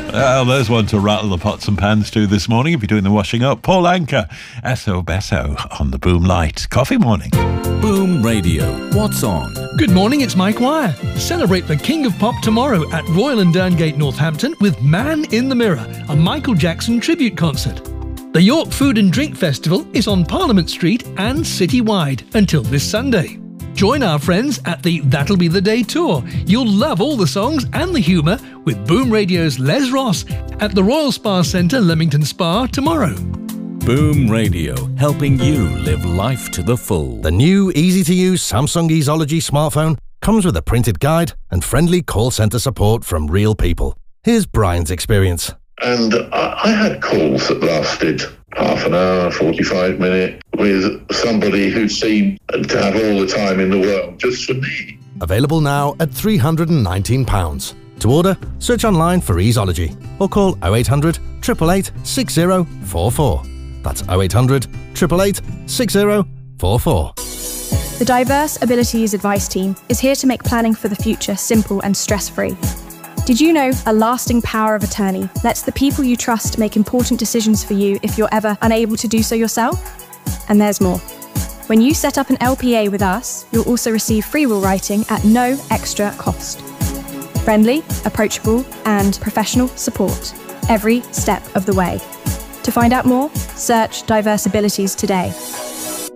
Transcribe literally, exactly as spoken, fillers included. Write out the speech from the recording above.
Well, there's one to rattle the pots and pans to this morning if you're doing the washing up. Paul Anka, Esso Besso on the Boom Light. Coffee morning. Boom Radio. What's on? Good morning, it's Mike Wire. Celebrate the King of Pop tomorrow at Royal and Derngate, Northampton with Man in the Mirror, a Michael Jackson tribute concert. The York Food and Drink Festival is on Parliament Street and citywide until this Sunday. Join our friends at the That'll Be the Day tour. You'll love all the songs and the humour with Boom Radio's Les Ross at the Royal Spa Centre, Leamington Spa tomorrow. Boom Radio, helping you live life to the full. The new easy-to-use Samsung Easology smartphone comes with a printed guide and friendly call centre support from real people. Here's Brian's experience. And I, I had calls that lasted half an hour, forty-five minutes, with somebody who seemed to have all the time in the world just for me. Available now at three hundred and nineteen pounds. To order, search online for Easology or call oh eight hundred, eight eight eight, six oh four four. That's oh eight hundred, eight eight eight, six oh four four. The Diverse Abilities Advice Team is here to make planning for the future simple and stress-free. Did you know a lasting power of attorney lets the people you trust make important decisions for you if you're ever unable to do so yourself? And there's more. When you set up an L P A with us, you'll also receive free will writing at no extra cost. Friendly, approachable, and professional support every step of the way. To find out more, search Diverse Abilities today.